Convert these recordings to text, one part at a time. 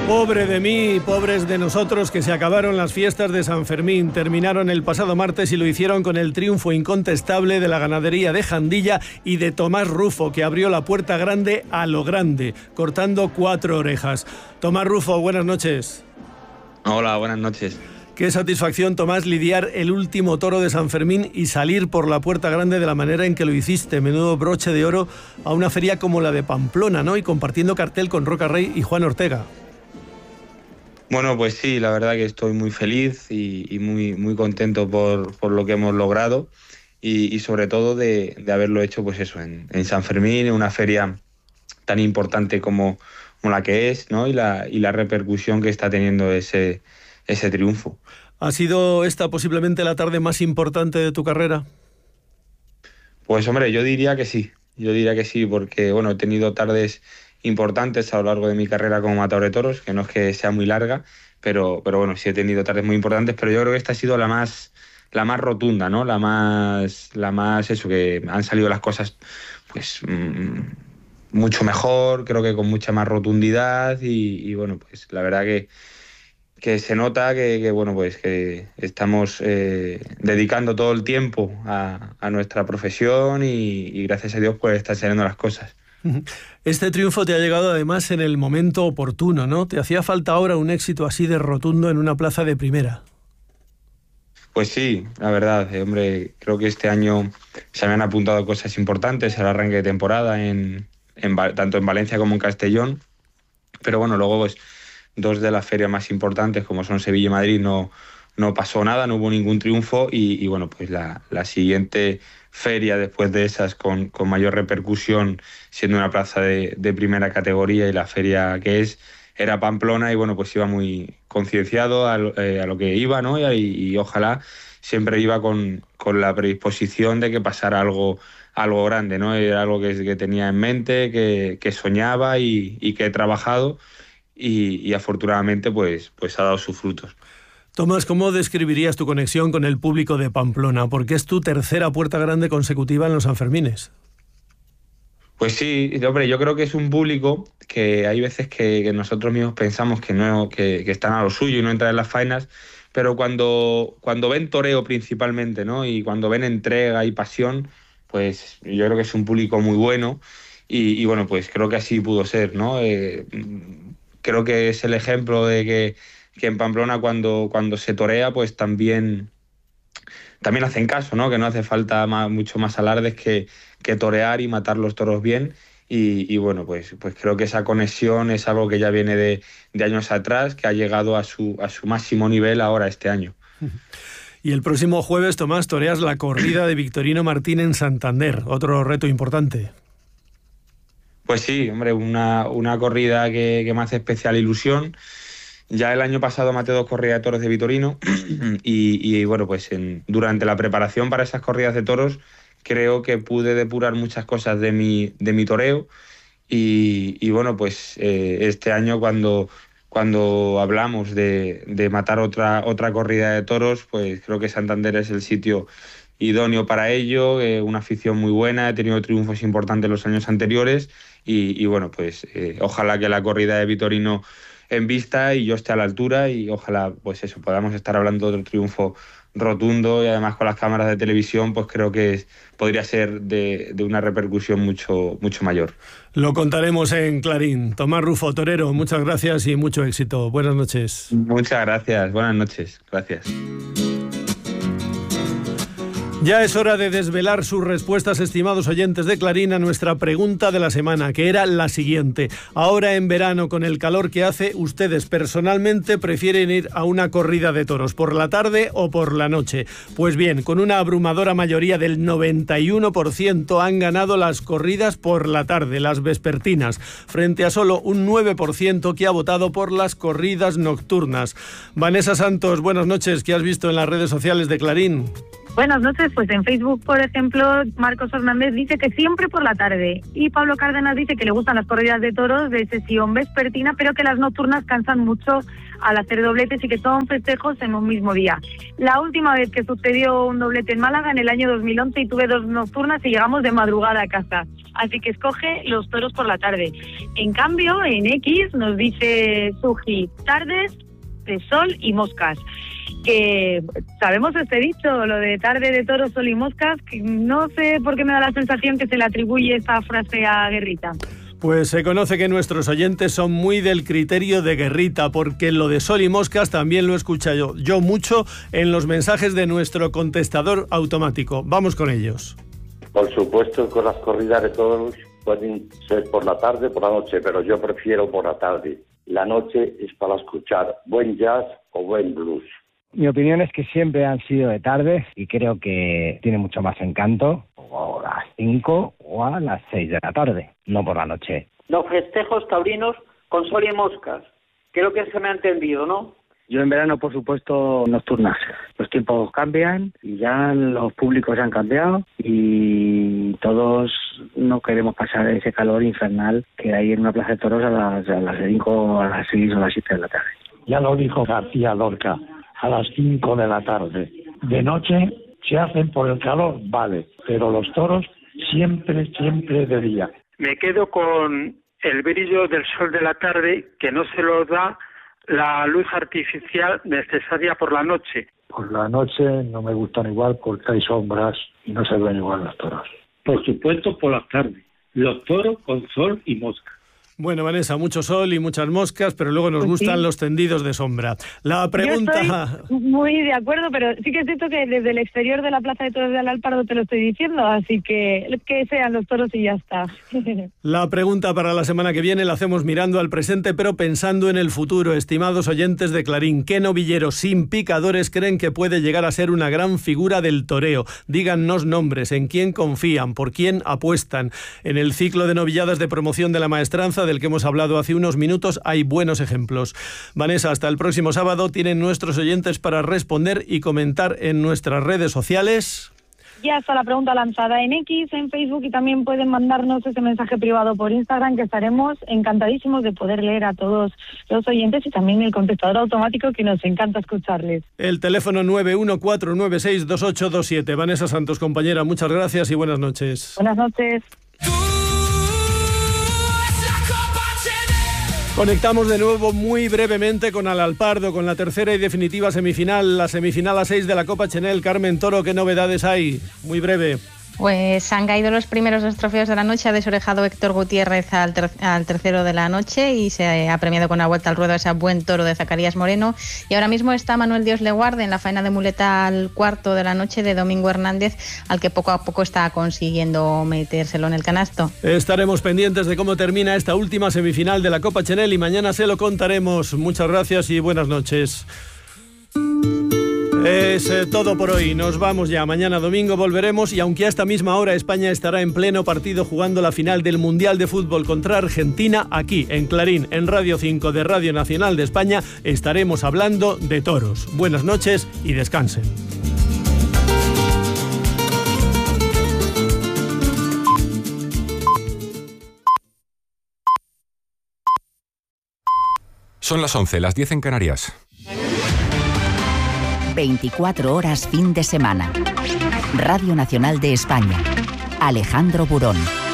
Pobre de mí, pobres de nosotros, que se acabaron las fiestas de San Fermín. Terminaron el pasado martes y lo hicieron con el triunfo incontestable de la ganadería de Jandilla y de Tomás Rufo, que abrió la puerta grande a lo grande, cortando 4 orejas. Tomás Rufo, buenas noches. Hola, buenas noches. Qué satisfacción, Tomás, lidiar el último toro de San Fermín y salir por la puerta grande de la manera en que lo hiciste. Menudo broche de oro a una feria como la de Pamplona, ¿no? Y compartiendo cartel con Roca Rey y Juan Ortega. Bueno, pues sí, la verdad que estoy muy feliz y muy contento por lo que hemos logrado y sobre todo de haberlo hecho pues eso, en San Fermín, en una feria tan importante como la que es, ¿no? Y la repercusión que está teniendo ese triunfo. ¿Ha sido esta posiblemente la tarde más importante de tu carrera? Pues hombre, yo diría que sí, porque bueno, he tenido tardes importantes a lo largo de mi carrera como matador de toros, que no es que sea muy larga, pero bueno, sí he tenido tardes muy importantes, pero yo creo que esta ha sido la más rotunda, ¿no? La más eso, que han salido las cosas pues mucho mejor, creo que con mucha más rotundidad y bueno, pues la verdad que se nota que bueno, pues que estamos dedicando todo el tiempo a nuestra profesión y gracias a Dios pues están saliendo las cosas. Este triunfo te ha llegado además en el momento oportuno, ¿no? ¿Te hacía falta ahora un éxito así de rotundo en una plaza de primera? Pues sí, la verdad, hombre, creo que este año se habían apuntado cosas importantes al arranque de temporada tanto en Valencia como en Castellón, pero bueno, luego pues 2 de las ferias más importantes como son Sevilla y Madrid no pasó nada, no hubo ningún triunfo y bueno, pues la siguiente feria después de esas con mayor repercusión, siendo una plaza de primera categoría y la feria que era Pamplona y bueno, pues iba muy concienciado a lo que iba, ¿no? Y ojalá siempre iba con la predisposición de que pasara algo grande, ¿no? Era algo que tenía en mente, que soñaba y que he trabajado y afortunadamente pues ha dado sus frutos. Tomás, ¿cómo describirías tu conexión con el público de Pamplona? Porque es tu tercera puerta grande consecutiva en los Sanfermines. Pues sí, hombre, yo creo que es un público que hay veces que nosotros mismos pensamos que están a lo suyo y no entran en las faenas, pero cuando ven toreo principalmente, ¿no? Y cuando ven entrega y pasión, pues yo creo que es un público muy bueno y bueno, pues creo que así pudo ser, ¿no? Creo que es el ejemplo de que en Pamplona cuando se torea, pues también hacen caso, ¿no? Que no hace falta mucho más alardes que torear y matar los toros bien. Y bueno, pues creo que esa conexión es algo que ya viene de años atrás, que ha llegado a su máximo nivel ahora este año. Y el próximo jueves, Tomás, toreas la corrida de Victorino Martín en Santander, otro reto importante. Pues sí, hombre, una corrida que me hace especial ilusión. Ya el año pasado maté 2 corridas de toros de Victorino y bueno, pues durante la preparación para esas corridas de toros creo que pude depurar muchas cosas de mi toreo y bueno, pues este año cuando hablamos de matar otra corrida de toros, pues creo que Santander es el sitio idóneo para ello, una afición muy buena, he tenido triunfos importantes en los años anteriores y bueno, pues ojalá que la corrida de Victorino en vista y yo esté a la altura y ojalá pues eso, podamos estar hablando de otro triunfo rotundo y además con las cámaras de televisión pues creo que podría ser de una repercusión mucho mayor. Lo contaremos en Clarín. Tomás Rufo, torero, muchas gracias y mucho éxito. Buenas noches. Muchas gracias, buenas noches, gracias. Ya es hora de desvelar sus respuestas, estimados oyentes de Clarín, a nuestra pregunta de la semana, que era la siguiente. Ahora en verano, con el calor que hace, ¿ustedes personalmente prefieren ir a una corrida de toros por la tarde o por la noche? Pues bien, con una abrumadora mayoría del 91% han ganado las corridas por la tarde, las vespertinas, frente a solo un 9% que ha votado por las corridas nocturnas. Vanessa Santos, buenas noches. ¿Qué has visto en las redes sociales de Clarín? Buenas noches, pues en Facebook, por ejemplo, Marcos Hernández dice que siempre por la tarde y Pablo Cárdenas dice que le gustan las corridas de toros de sesión vespertina, pero que las nocturnas cansan mucho al hacer dobletes y que son festejos en un mismo día. La última vez que sucedió un doblete en Málaga en el año 2011 y tuve 2 nocturnas y llegamos de madrugada a casa. así que escoge los toros por la tarde. En cambio, en X nos dice Suji, tardes de sol y moscas. Que sabemos este dicho, lo de tarde de toros, sol y moscas, que no sé por qué me da la sensación que se le atribuye esta frase a Guerrita. Pues se conoce que nuestros oyentes son muy del criterio de Guerrita, porque lo de sol y moscas también lo he escuchado yo mucho en los mensajes de nuestro contestador automático. Vamos con ellos. Por supuesto que las corridas de toros pueden ser por la tarde, por la noche, pero yo prefiero por la tarde. La noche es para escuchar buen jazz o buen blues. Mi opinión es que siempre han sido de tarde y creo que tiene mucho más encanto o a las 5 o a las 6 de la tarde, no por la noche. Los festejos taurinos con sol y moscas. Creo que se me ha entendido, ¿no? Yo en verano, por supuesto, nocturnas. Los tiempos cambian y ya los públicos han cambiado y todos no queremos pasar ese calor infernal que hay en una plaza de toros a las 5, a las 6 o a las 7 de la tarde. Ya lo dijo García Lorca, a las 5 de la tarde. De noche se hacen por el calor, vale, pero los toros siempre de día. Me quedo con el brillo del sol de la tarde, que no se lo da la luz artificial necesaria por la noche. Por la noche no me gustan igual porque hay sombras y no se ven igual los toros. Por supuesto por las tardes, los toros con sol y mosca. Bueno, Vanessa, mucho sol y muchas moscas, pero luego nos gustan los tendidos de sombra. La pregunta... Yo estoy muy de acuerdo, pero sí que es cierto que desde el exterior de la Plaza de Toros de Alalpardo te lo estoy diciendo, así que sean los toros y ya está. La pregunta para la semana que viene la hacemos mirando al presente, pero pensando en el futuro. Estimados oyentes de Clarín, ¿qué novillero sin picadores creen que puede llegar a ser una gran figura del toreo? Dígannos nombres, en quién confían, por quién apuestan. En el ciclo de novilladas de promoción de la maestranza, del que hemos hablado hace unos minutos, hay buenos ejemplos. Vanessa, hasta el próximo sábado tienen nuestros oyentes para responder y comentar en nuestras redes sociales. Ya está la pregunta lanzada en X, en Facebook, y también pueden mandarnos ese mensaje privado por Instagram, que estaremos encantadísimos de poder leer a todos los oyentes y también el contestador automático, que nos encanta escucharles. El teléfono 914962827. Vanessa Santos, compañera, muchas gracias y buenas noches. Buenas noches. Conectamos de nuevo muy brevemente con Alalpardo, con la tercera y definitiva semifinal, la semifinal a 6 de la Copa Chenel. Carmen Toro, ¿qué novedades hay? Muy breve. Pues han caído los primeros 2 trofeos de la noche, ha desorejado Héctor Gutiérrez al tercero de la noche y se ha premiado con la vuelta al ruedo a ese buen toro de Zacarías Moreno. Y ahora mismo está Manuel Dios Leguarde en la faena de muleta al cuarto de la noche de Domingo Hernández, al que poco a poco está consiguiendo metérselo en el canasto. Estaremos pendientes de cómo termina esta última semifinal de la Copa Chenel y mañana se lo contaremos. Muchas gracias y buenas noches. Es todo por hoy, nos vamos ya. Mañana domingo volveremos y aunque a esta misma hora España estará en pleno partido jugando la final del Mundial de Fútbol contra Argentina, aquí en Clarín, en Radio 5 de Radio Nacional de España, estaremos hablando de toros. Buenas noches y descansen. Son las 11, las 10 en Canarias. 24 horas fin de semana. Radio Nacional de España. Alejandro Burón.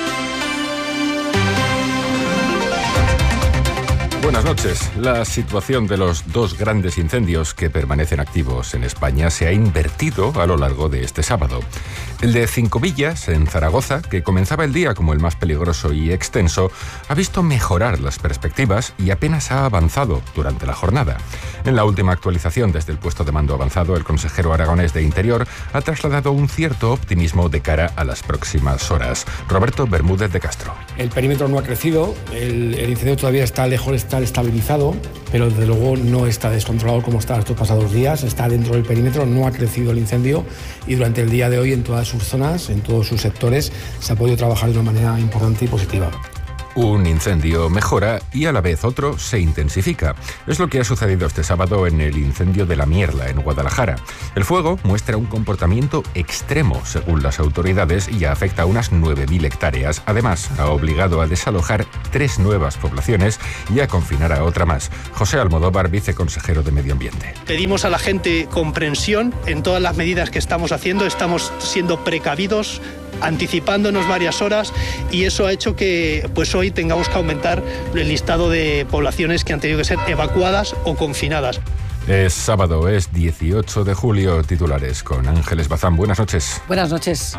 Buenas noches. La situación de los 2 grandes incendios que permanecen activos en España se ha invertido a lo largo de este sábado. El de Cinco Villas, en Zaragoza, que comenzaba el día como el más peligroso y extenso, ha visto mejorar las perspectivas y apenas ha avanzado durante la jornada. En la última actualización desde el puesto de mando avanzado, el consejero aragonés de Interior ha trasladado un cierto optimismo de cara a las próximas horas. Roberto Bermúdez de Castro. El perímetro no ha crecido, el incendio todavía está lejos de estar estabilizado, pero desde luego no está descontrolado como está estos pasados días, está dentro del perímetro, no ha crecido el incendio y durante el día de hoy en todas sus zonas, en todos sus sectores, se ha podido trabajar de una manera importante y positiva. Un incendio mejora y a la vez otro se intensifica. Es lo que ha sucedido este sábado en el incendio de La Mierla, en Guadalajara. El fuego muestra un comportamiento extremo, según las autoridades, y ya afecta a unas 9.000 hectáreas. Además, ha obligado a desalojar 3 nuevas poblaciones y a confinar a otra más. José Almodóvar, viceconsejero de Medio Ambiente. Pedimos a la gente comprensión en todas las medidas que estamos haciendo. Estamos siendo precavidos, anticipándonos varias horas, y eso ha hecho que pues hoy tengamos que aumentar el listado de poblaciones que han tenido que ser evacuadas o confinadas. Es sábado, es 18 de julio. Titulares con Ángeles Bazán. Buenas noches. Buenas noches.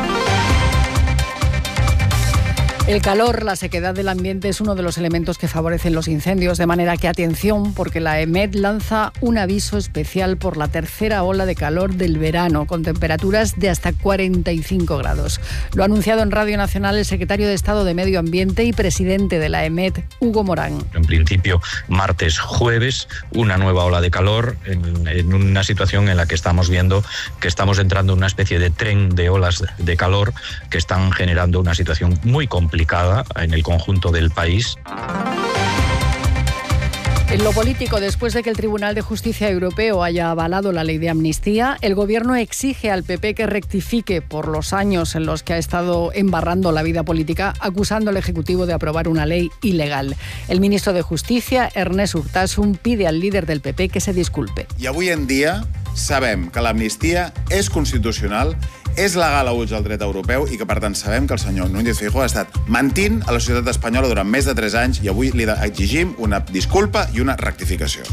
El calor, la sequedad del ambiente es uno de los elementos que favorecen los incendios, de manera que atención, porque la EMET lanza un aviso especial por la tercera ola de calor del verano, con temperaturas de hasta 45 grados. Lo ha anunciado en Radio Nacional el secretario de Estado de Medio Ambiente y presidente de la EMET, Hugo Morán. En principio, martes, jueves, una nueva ola de calor en una situación en la que estamos viendo que estamos entrando en una especie de tren de olas de calor que están generando una situación muy complicada en el conjunto del país. En lo político, después de que el Tribunal de Justicia Europeo haya avalado la ley de amnistía, el Gobierno exige al PP que rectifique por los años en los que ha estado embarrando la vida política, acusando al Ejecutivo de aprobar una ley ilegal. El ministro de Justicia, Ernest Urtasun, pide al líder del PP que se disculpe. I avui en dia sabem que l'amnistia és constitucional, és legal a ulls del dret europeu i que, per tant, sabem que el senyor Núñez Feijóo ha estat mentint a la societat espanyola durant més de 3 anys i avui li exigim una disculpa i una rectificació.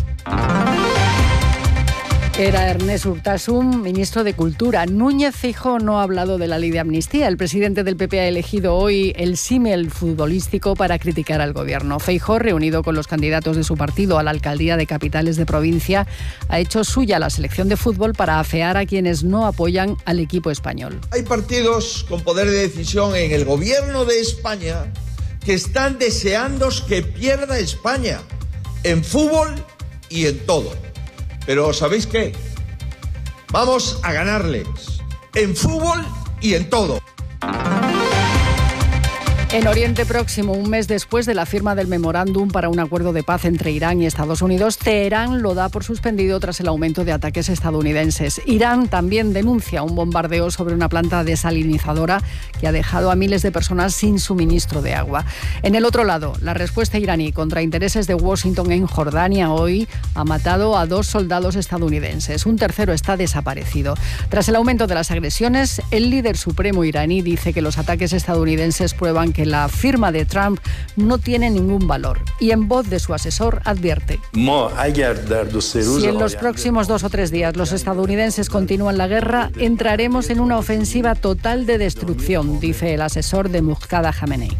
Era Ernest Urtasun, ministro de Cultura. Núñez Feijóo no ha hablado de la ley de amnistía. El presidente del PP ha elegido hoy el símil futbolístico para criticar al gobierno. Feijóo, reunido con los candidatos de su partido a la alcaldía de capitales de provincia, ha hecho suya la selección de fútbol para afear a quienes no apoyan al equipo español. Hay partidos con poder de decisión en el gobierno de España que están deseando que pierda España en fútbol y en todo. Pero ¿sabéis qué? Vamos a ganarles en fútbol y en todo. En Oriente Próximo, un mes después de la firma del memorándum para un acuerdo de paz entre Irán y Estados Unidos, Teherán lo da por suspendido tras el aumento de ataques estadounidenses. Irán también denuncia un bombardeo sobre una planta desalinizadora que ha dejado a miles de personas sin suministro de agua. En el otro lado, la respuesta iraní contra intereses de Washington en Jordania hoy ha matado a 2 soldados estadounidenses. Un tercero está desaparecido. Tras el aumento de las agresiones, el líder supremo iraní dice que los ataques estadounidenses prueban que la firma de Trump no tiene ningún valor, y en voz de su asesor advierte: si en los próximos 2 o 3 días los estadounidenses continúan la guerra, entraremos en una ofensiva total de destrucción, dice el asesor de Muqtada Khamenei.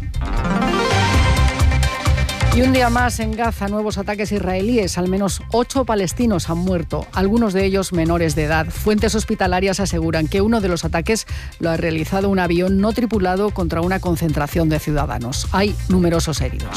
Y un día más en Gaza, nuevos ataques israelíes. Al menos 8 palestinos han muerto, algunos de ellos menores de edad. Fuentes hospitalarias aseguran que uno de los ataques lo ha realizado un avión no tripulado contra una concentración de ciudadanos. Hay numerosos heridos.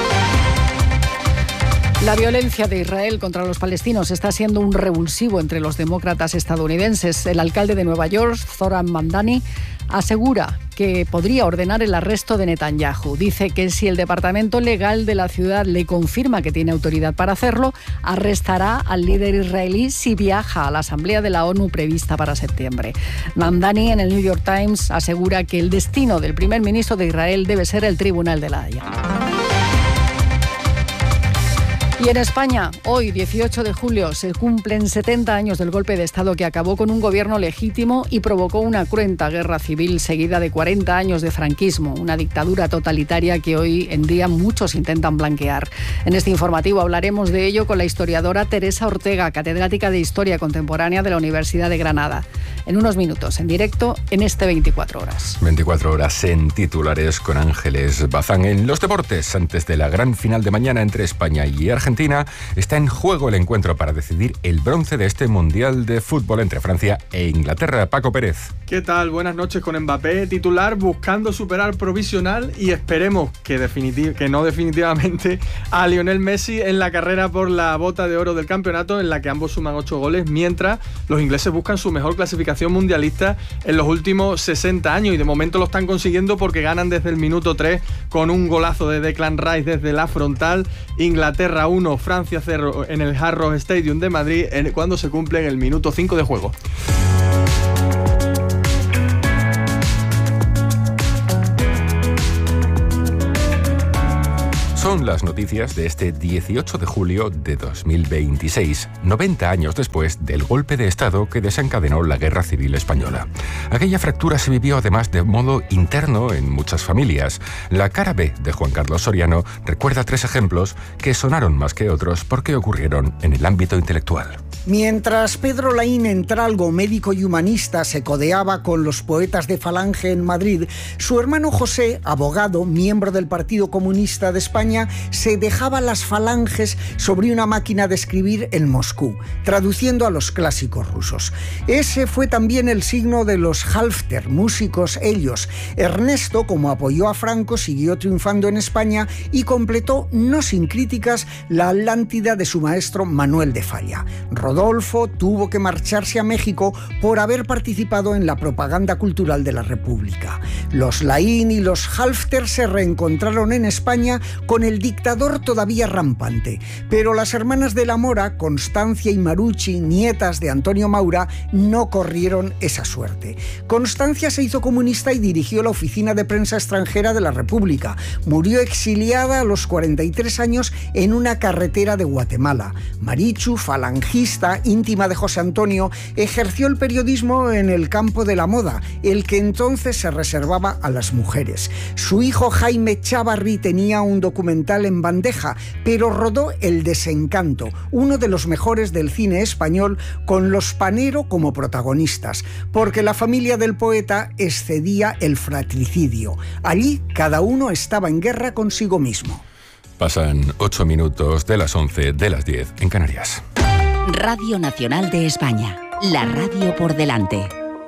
La violencia de Israel contra los palestinos está siendo un revulsivo entre los demócratas estadounidenses. El alcalde de Nueva York, Zohran Mamdani, asegura que podría ordenar el arresto de Netanyahu. Dice que si el departamento legal de la ciudad le confirma que tiene autoridad para hacerlo, arrestará al líder israelí si viaja a la Asamblea de la ONU prevista para septiembre. Mamdani, en el New York Times, asegura que el destino del primer ministro de Israel debe ser el Tribunal de la Haya. Y en España, hoy, 18 de julio, se cumplen 70 años del golpe de Estado que acabó con un gobierno legítimo y provocó una cruenta guerra civil seguida de 40 años de franquismo, una dictadura totalitaria que hoy en día muchos intentan blanquear. En este informativo hablaremos de ello con la historiadora Teresa Ortega, catedrática de Historia Contemporánea de la Universidad de Granada. En unos minutos, en directo, en este 24 horas. 24 horas en titulares con Ángeles Bazán. En los deportes, antes de la gran final de mañana entre España y Argentina, está en juego el encuentro para decidir el bronce de este Mundial de Fútbol entre Francia e Inglaterra. Paco Pérez. ¿Qué tal? Buenas noches. Con Mbappé titular, buscando superar provisional y esperemos que no definitivamente a Lionel Messi en la carrera por la bota de oro del campeonato, en la que ambos suman 8 goles, mientras los ingleses buscan su mejor clasificación mundialista en los últimos 60 años, y de momento lo están consiguiendo porque ganan desde el minuto 3 con un golazo de Declan Rice desde la frontal. Inglaterra 1, Francia 0 en el Hard Rock Stadium de Madrid cuando se cumple el minuto 5 de juego. Son son las noticias de este 18 de julio de 2026, 90 años después del golpe de Estado que desencadenó la Guerra Civil Española. Aquella fractura se vivió además de modo interno en muchas familias. La cara B de Juan Carlos Soriano recuerda 3 ejemplos que sonaron más que otros porque ocurrieron en el ámbito intelectual. Mientras Pedro Laín Entralgo, médico y humanista, se codeaba con los poetas de Falange en Madrid, su hermano José, abogado, miembro del Partido Comunista de España, se dejaba las falanges sobre una máquina de escribir en Moscú, traduciendo a los clásicos rusos. Ese fue también el signo de los Halfter, músicos ellos. Ernesto, como apoyó a Franco, siguió triunfando en España y completó, no sin críticas, la Atlántida de su maestro Manuel de Falla. Rodolfo tuvo que marcharse a México por haber participado en la propaganda cultural de la República. Los Laín y los Halfter se reencontraron en España con el dictador todavía rampante, pero las hermanas de la Mora, Constancia y Marucci, nietas de Antonio Maura, no corrieron esa suerte. Constancia se hizo comunista y dirigió la oficina de prensa extranjera de la República. Murió exiliada a los 43 años en una carretera de Guatemala. Marichu, falangista, íntima de José Antonio, ejerció el periodismo en el campo de la moda, el que entonces se reservaba a las mujeres. Su hijo Jaime Chávarri tenía un documental en bandeja, pero rodó El desencanto, uno de los mejores del cine español, con los Panero como protagonistas, porque la familia del poeta excedía el fratricidio. Allí cada uno estaba en guerra consigo mismo. Pasan 8 minutos de las 11 de las 10 en Canarias. Radio Nacional de España, la radio por delante.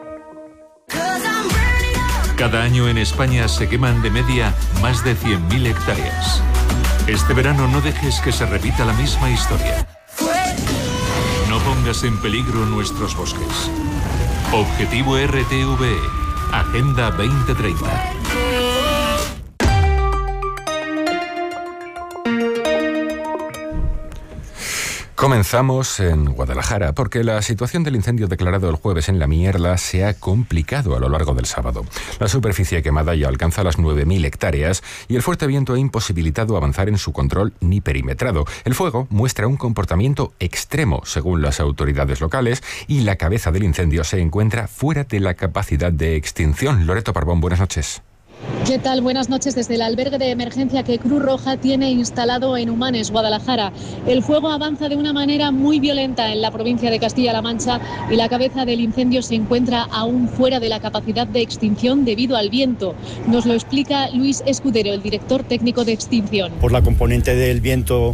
Cada año en España se queman de media más de 100.000 hectáreas. Este verano no dejes que se repita la misma historia. No pongas en peligro nuestros bosques. Objetivo RTVE, Agenda 2030. Comenzamos en Guadalajara porque la situación del incendio declarado el jueves en La Mierla se ha complicado a lo largo del sábado. La superficie quemada ya alcanza las 9.000 hectáreas y el fuerte viento ha imposibilitado avanzar en su control ni perimetrado. El fuego muestra un comportamiento extremo según las autoridades locales y la cabeza del incendio se encuentra fuera de la capacidad de extinción. Loreto Parbón, buenas noches. ¿Qué tal? Buenas noches desde el albergue de emergencia que Cruz Roja tiene instalado en Humanes, Guadalajara. El fuego avanza de una manera muy violenta en la provincia de Castilla-La Mancha y la cabeza del incendio se encuentra aún fuera de la capacidad de extinción debido al viento. Nos lo explica Luis Escudero, el director técnico de extinción. Por la componente del viento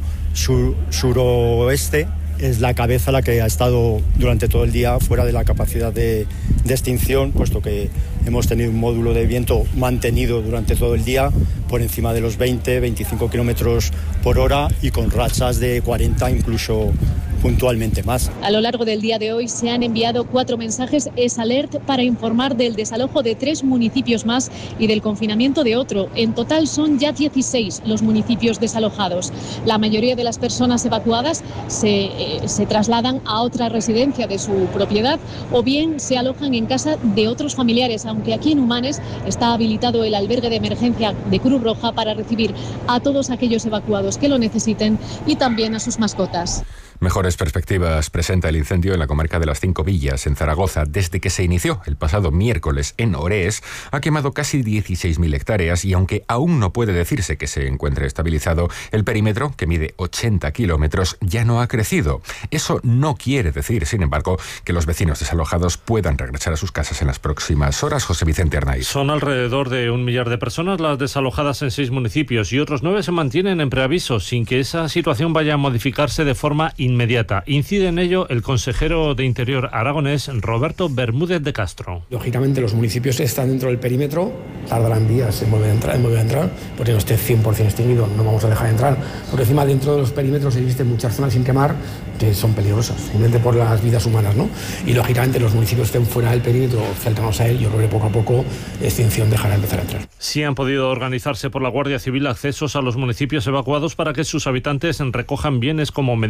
suroeste, es la cabeza la que ha estado durante todo el día fuera de la capacidad de extinción, puesto que hemos tenido un módulo de viento mantenido durante todo el día por encima de los 20-25 kilómetros por hora y con rachas de 40 incluso puntualmente más. A lo largo del día de hoy se han enviado 4 mensajes S-Alert para informar del desalojo de 3 municipios más y del confinamiento de otro. En total son ya 16 los municipios desalojados. La mayoría de las personas evacuadas se trasladan a otra residencia de su propiedad o bien se alojan en casa de otros familiares, aunque aquí en Humanes está habilitado el albergue de emergencia de Cruz Roja para recibir a todos aquellos evacuados que lo necesiten y también a sus mascotas. Mejores perspectivas presenta el incendio en la comarca de las Cinco Villas, en Zaragoza. Desde que se inició el pasado miércoles en Orés, ha quemado casi 16.000 hectáreas y aunque aún no puede decirse que se encuentre estabilizado, el perímetro, que mide 80 kilómetros, ya no ha crecido. Eso no quiere decir, sin embargo, que los vecinos desalojados puedan regresar a sus casas en las próximas horas. José Vicente Arnaiz. Son alrededor de 1 millar de personas las desalojadas en 6 municipios y otros 9 se mantienen en preaviso, sin que esa situación vaya a modificarse de forma inmediata. Incide en ello el consejero de Interior aragonés, Roberto Bermúdez de Castro. Lógicamente los municipios están dentro del perímetro, tardarán días en volver a entrar, porque no esté 100% extinguido, no vamos a dejar de entrar, porque encima dentro de los perímetros existen muchas zonas sin quemar que son peligrosas, simplemente por las vidas humanas, ¿no? Y lógicamente los municipios que estén fuera del perímetro cercanos a él, yo creo que poco a poco la extinción dejará de empezar a entrar. Sí han podido organizarse por la Guardia Civil accesos a los municipios evacuados para que sus habitantes recojan bienes como medicamentos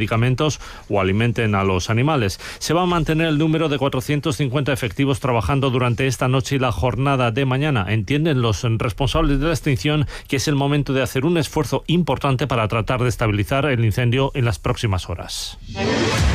alimentos o alimenten a los animales. Se va a mantener el número de 450 efectivos trabajando durante esta noche y la jornada de mañana. Entienden los responsables de la extinción que es el momento de hacer un esfuerzo importante para tratar de estabilizar el incendio en las próximas horas.